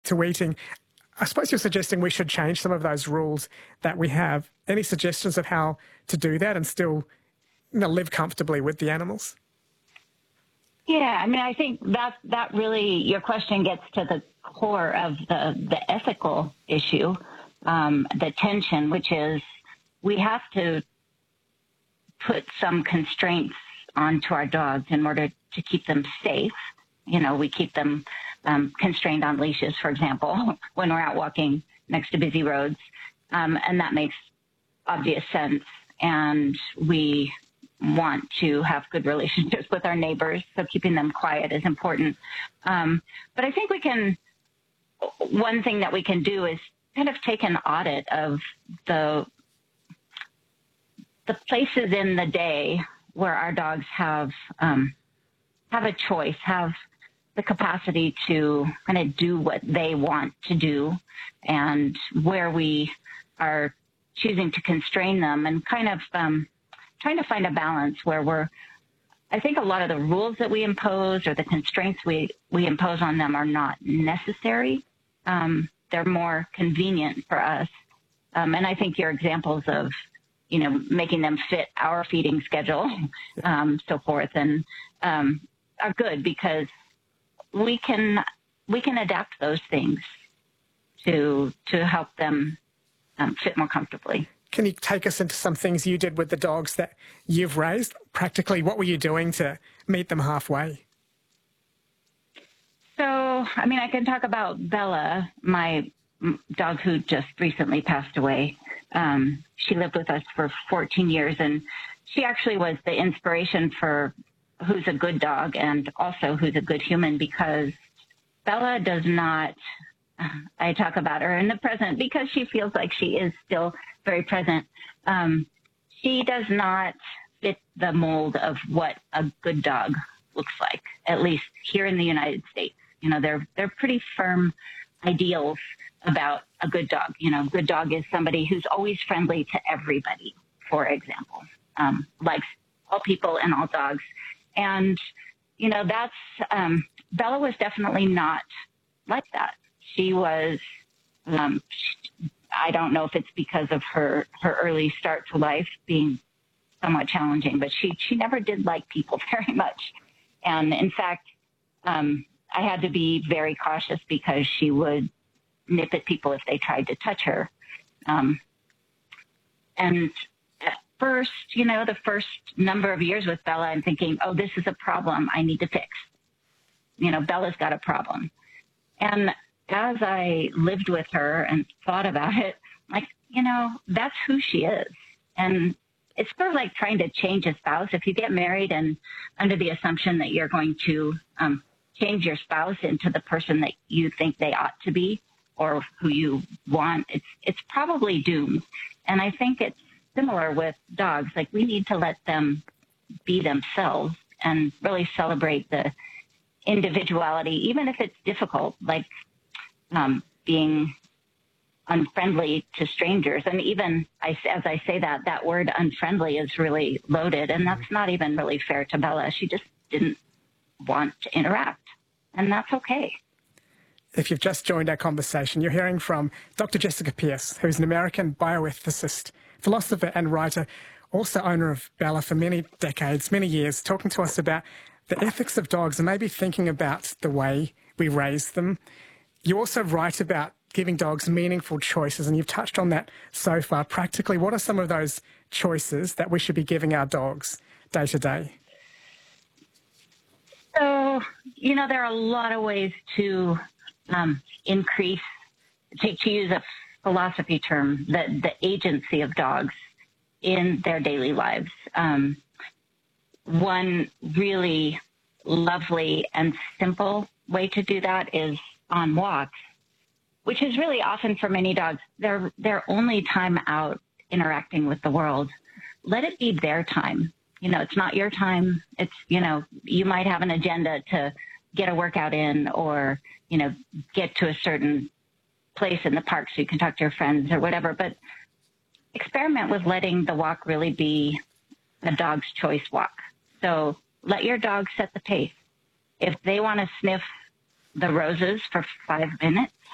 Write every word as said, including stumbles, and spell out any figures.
to eating. I suppose you're suggesting we should change some of those rules that we have. Any suggestions of how to do that and still, you know, live comfortably with the animals? Yeah, I mean, I think that that really, your question gets to the core of the, the ethical issue, um, the tension, which is we have to put some constraints onto our dogs in order to keep them safe. You know, we keep them um, constrained on leashes, for example, when we're out walking next to busy roads. Um, and that makes obvious sense. And we want to have good relationships with our neighbors, so keeping them quiet is important. Um, but I think we can, one thing that we can do is kind of take an audit of the the places in the day where our dogs have um, have a choice, have the capacity to kind of do what they want to do, and where we are choosing to constrain them, and kind of um, trying to find a balance where we're, I think a lot of the rules that we impose or the constraints we, we impose on them are not necessary. Um, they're more convenient for us. Um, and I think your examples of, you know, making them fit our feeding schedule, um, so forth, and um, are good because we can we can adapt those things to to help them um, fit more comfortably. Can you take us into some things you did with the dogs that you've raised? Practically, what were you doing to meet them halfway? So, I mean, I can talk about Bella, my dog who just recently passed away. Um, she lived with us for fourteen years, and she actually was the inspiration for Who's a Good Dog and also Who's a Good Human, because Bella does not, I talk about her in the present because she feels like she is still very present. Um, she does not fit the mold of what a good dog looks like, at least here in the United States. You know, they're, they're pretty firm ideals about a good dog. You know, good dog is somebody who's always friendly to everybody, for example, um, likes all people and all dogs. And, you know, that's, um, Bella was definitely not like that. She was, um, I don't know if it's because of her, her early start to life being somewhat challenging, but she, she never did like people very much. And in fact, um, I had to be very cautious because she would nip at people if they tried to touch her. Um, and at first, you know, the first number of years with Bella, I'm thinking, oh, this is a problem I need to fix. You know, Bella's got a problem. And as I lived with her and thought about it, like, you know, that's who she is. And it's sort of like trying to change a spouse. If you get married and under the assumption that you're going to um, change your spouse into the person that you think they ought to be or who you want, it's it's probably doomed. And I think it's similar with dogs. Like, we need to let them be themselves and really celebrate the individuality, even if it's difficult, like um, being unfriendly to strangers. And even I, as I say that, that word unfriendly is really loaded, and that's not even really fair to Bella. She just didn't want to interact, and that's okay. If you've just joined our conversation, you're hearing from Doctor Jessica Pearce, who's an American bioethicist, philosopher and writer, also owner of Bella for many decades, many years, talking to us about the ethics of dogs and maybe thinking about the way we raise them. You also write about giving dogs meaningful choices, and you've touched on that so far. Practically, what are some of those choices that we should be giving our dogs day to day? So, you know, there are a lot of ways to um, increase, to, to use a philosophy term, the, the agency of dogs in their daily lives. Um, one really lovely and simple way to do that is on walks, which is really often for many dogs, their their only time out interacting with the world. Let it be their time. You know, it's not your time. It's, you know, you might have an agenda to get a workout in or, you know, get to a certain place in the park so you can talk to your friends or whatever. But experiment with letting the walk really be a dog's choice walk. So let your dog set the pace. If they want to sniff the roses for five minutes,